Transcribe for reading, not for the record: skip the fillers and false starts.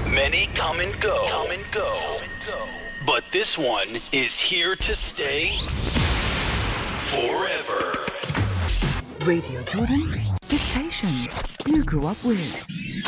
Many come and go. But this one is here to stay forever. Radio Jordan, the station you grew up with.